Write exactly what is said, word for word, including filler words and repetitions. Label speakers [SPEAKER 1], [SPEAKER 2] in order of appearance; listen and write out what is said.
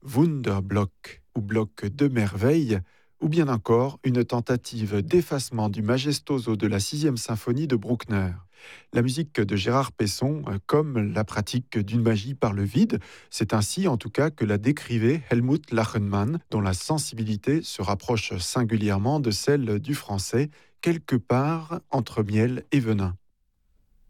[SPEAKER 1] Wunderblock ou bloc de merveille, ou bien encore une tentative d'effacement du majestoso de la sixième symphonie de Bruckner. La musique de Gérard Pesson, euh, comme la pratique d'une magie par le vide, c'est ainsi en tout cas que la décrivait Helmut Lachenmann, dont la sensibilité se rapproche singulièrement de celle du français, quelque part entre miel et venin.